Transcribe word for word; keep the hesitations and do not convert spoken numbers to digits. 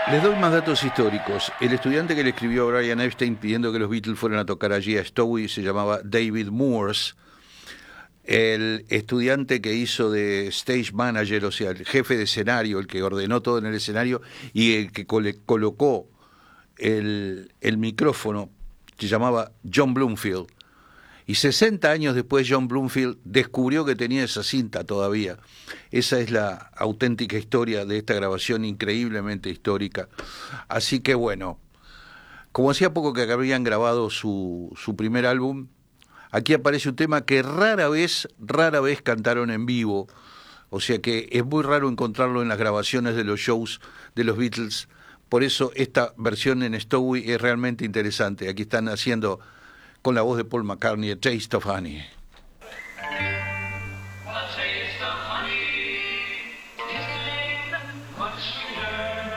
Les doy más datos históricos. El estudiante que le escribió a Brian Epstein pidiendo que los Beatles fueran a tocar allí a Stowe se llamaba David Moores. El estudiante que hizo de stage manager, o sea, el jefe de escenario, el que ordenó todo en el escenario y el que cole- colocó el, el micrófono, se llamaba John Bloomfield. Y sesenta años después John Bloomfield descubrió que tenía esa cinta todavía. Esa es la auténtica historia de esta grabación increíblemente histórica. Así que bueno, como hacía poco que habían grabado su, su primer álbum, aquí aparece un tema que rara vez, rara vez cantaron en vivo. O sea que es muy raro encontrarlo en las grabaciones de los shows de los Beatles. Por eso esta versión en Stowe es realmente interesante. Aquí están haciendo con la voz de Paul McCartney, A Taste of Honey.